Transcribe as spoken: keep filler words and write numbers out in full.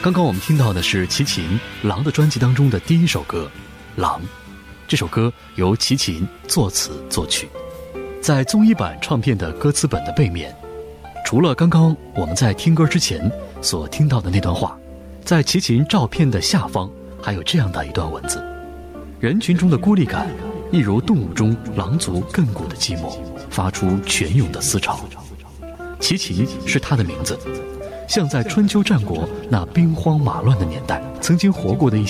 刚刚我们听到的是齐秦《狼》的专辑当中的第一首歌《狼》，这首歌由齐秦作词作曲。在综艺版唱片的歌词本的背面，除了刚刚我们在听歌之前所听到的那段话，在齐秦照片的下方还有这样的一段文字：人群中的孤立感，一如动物中狼族亘古的寂寞，发出泉涌的思潮。齐秦是他的名字，像在春秋战国那兵荒马乱的年代，曾经活过的一些